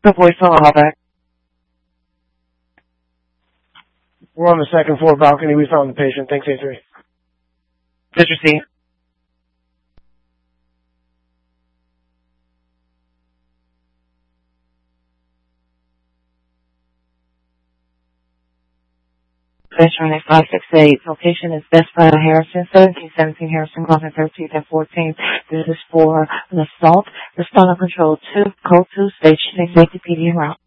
voicemail, I'll back. We're on the second floor balcony. We found the patient. Thanks, A3. Did you see? Veteran 568. Location is Best Buy Harrison, 1717 Harrison, Closet 13th and 14th. This is for an assault. Respond on control 2, code 2, stage 6, safety PD route.